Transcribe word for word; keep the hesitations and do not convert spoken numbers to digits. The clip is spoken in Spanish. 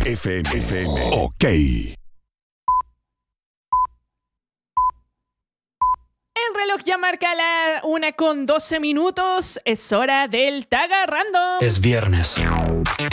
F M. F M. Ok. El reloj ya marca la una con doce minutos. Es hora del Taga Random. Es viernes.